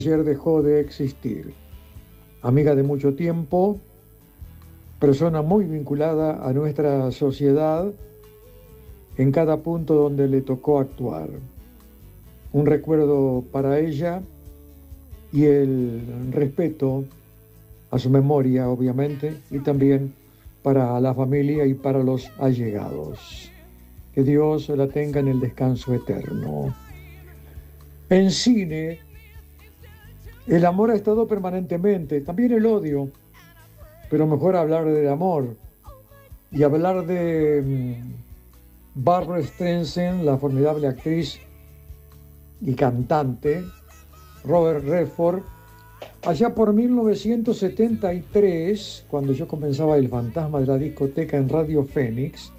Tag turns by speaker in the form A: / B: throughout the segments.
A: ayer dejó de existir. Amiga de mucho tiempo, persona muy vinculada a nuestra sociedad en cada punto donde le tocó actuar. Un recuerdo para ella y el respeto a su memoria, obviamente, y también para la familia y para los allegados. Que Dios la tenga en el descanso eterno. En cine, el amor ha estado permanentemente, también el odio, pero mejor hablar del amor y hablar de Barbra Streisand, la formidable actriz y cantante, Robert Redford. Allá por 1973, cuando yo comenzaba El fantasma de la discoteca en Radio Fénix,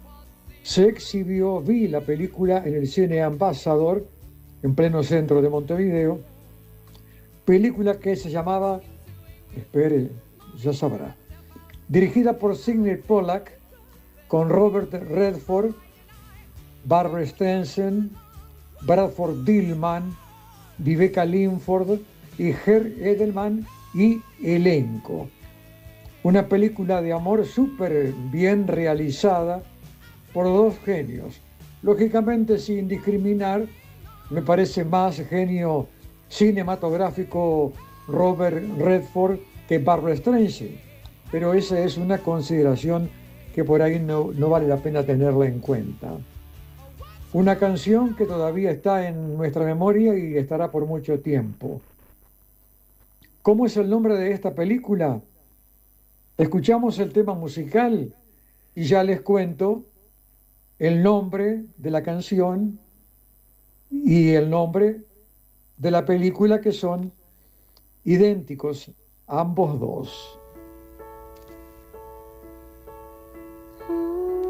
A: vi la película en el Cine Ambassador, en pleno centro de Montevideo, película que se llamaba, espere, ya sabrá, dirigida por Sidney Pollack, con Robert Redford, Barbra Streisand, Bradford Dillman, Viveca Linford y Herr Edelman y elenco. Una película de amor súper bien realizada por dos genios. Lógicamente, sin discriminar, me parece más genio cinematográfico Robert Redford que Barbra Streisand, pero esa es una consideración que por ahí no vale la pena tenerla en cuenta. Una canción que todavía está en nuestra memoria y estará por mucho tiempo. ¿Cómo es el nombre de esta película? Escuchamos el tema musical y ya les cuento el nombre de la canción y el nombre de la película, que son idénticos ambos dos.